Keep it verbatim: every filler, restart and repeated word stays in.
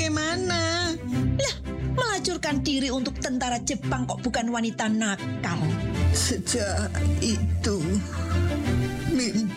bagaimana? Lah, melacurkan diri untuk tentara Jepang kok bukan wanita nakal. Sejak itu, mimpi